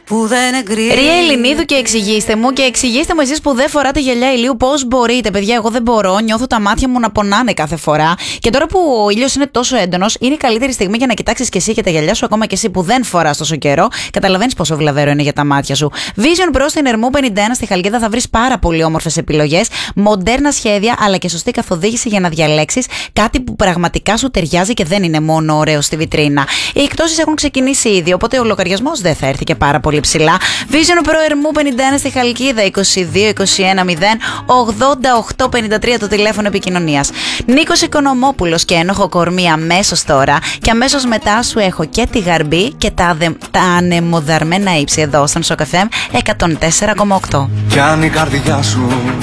που δεν εγκρίνει. Ρία Ελληνίδου, και εξηγήστε μου εσείς που δεν φοράτε γυαλιά ηλίου, πώς μπορείτε, παιδιά? Εγώ δεν μπορώ, νιώθω τα μάτια μου να πονάνε κάθε φορά. Και τώρα που ο ήλιος είναι τόσο έντονος, είναι η καλύτερη στιγμή για να κοιτάξεις και εσύ και τα γυαλιά σου, ακόμα και εσύ που δεν φοράς τόσο καιρό. Καταλαβαίνεις πόσο βλαβερό είναι για τα μάτια σου. Vision Pro στην Ερμού 51 στη Χαλκίδα θα βρεις πάρα πολύ όμορφες επιλογές, μοντέρνα σχέδια, αλλά και σωστή καθοδήγηση για να διαλέξεις κάτι που πραγματικά σου ταιριάζει και δεν είναι μόνο ωραίο στη βιτρίνα. Οι εκπτώσεις έχουν ξεκινήσει ήδη, οπότε ο λογαριασμός δεν θα έρθει και πάρα πολύ ψηλά. Vision Pro Ερμού 51 στη Χαλκίδα, 22 21 0 88 53 το τηλέφωνο επικοινωνίας. Νίκος Οικονομόπουλος και Ένοχο Κορμί αμέσως τώρα, και αμέσως μετά σου έχω και τη Γαρμπή και τα ανεμοδαρμένα ύψη εδώ στον Σοκ FM 104,8. Κι αν η καρδιά σου